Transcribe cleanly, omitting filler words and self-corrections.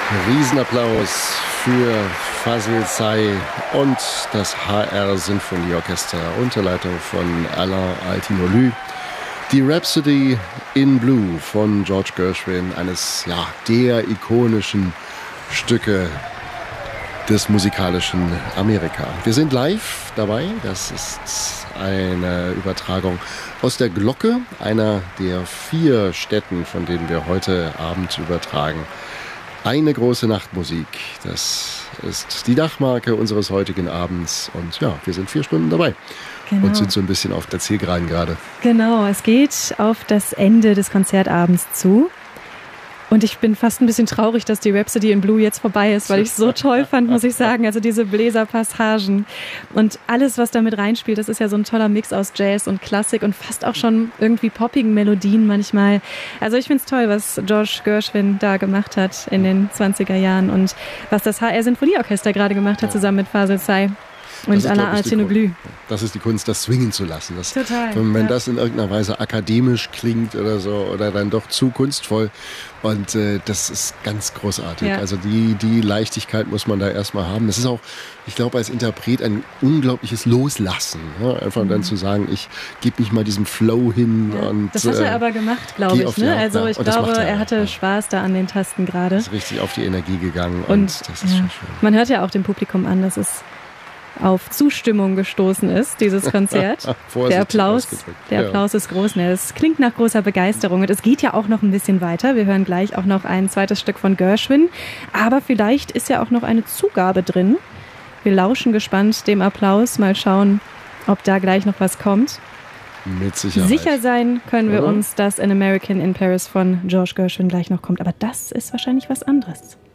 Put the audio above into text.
Riesenapplaus für Fazil Say und das HR Sinfonieorchester unter Leitung von Alain Altinolue. Die Rhapsody in Blue von George Gershwin, eines der ikonischen Stücke des musikalischen Amerika. Wir sind live dabei. Das ist eine Übertragung aus der Glocke, einer der 4 Städten, von denen wir heute Abend übertragen. Eine große Nachtmusik, das ist die Dachmarke unseres heutigen Abends. Und ja, wir sind 4 Stunden dabei. Genau. Und sind so ein bisschen auf der Zielgeraden gerade. Genau, es geht auf das Ende des Konzertabends zu. Und ich bin fast ein bisschen traurig, dass die Rhapsody in Blue jetzt vorbei ist, weil ich es so toll fand, muss ich sagen. Also diese Bläserpassagen und alles, was damit reinspielt, das ist ja so ein toller Mix aus Jazz und Klassik und fast auch schon irgendwie poppigen Melodien manchmal. Also ich finde es toll, was George Gershwin da gemacht hat in den 20er Jahren und was das HR Sinfonieorchester gerade gemacht hat, zusammen mit Fazil Say. Und Alain Altinolue. Das ist die Kunst, das swingen zu lassen. Das, total. Wenn das in irgendeiner Weise akademisch klingt oder so oder dann doch zu kunstvoll. Und das ist ganz großartig. Ja. Also die Leichtigkeit muss man da erstmal haben. Das ist auch, ich glaube, als Interpret ein unglaubliches Loslassen. Ja? Einfach dann zu sagen, ich gebe mich mal diesem Flow hin. Ja. Und, das hat er aber gemacht, glaube ich. Ne? Also ich glaube, er hatte Spaß da an den Tasten gerade. Ist richtig auf die Energie geganung und das ist schon schön. Man hört ja auch dem Publikum an, dass es auf Zustimmung gestoßen ist, dieses Konzert. Der Applaus ist groß. Es klingt nach großer Begeisterung und es geht ja auch noch ein bisschen weiter. Wir hören gleich auch noch ein zweites Stück von Gershwin, aber vielleicht ist ja auch noch eine Zugabe drin. Wir lauschen gespannt dem Applaus, mal schauen, ob da gleich noch was kommt. Mit Sicherheit. Sicher sein können wir uns, dass An American in Paris von George Gershwin gleich noch kommt, aber das ist wahrscheinlich was anderes.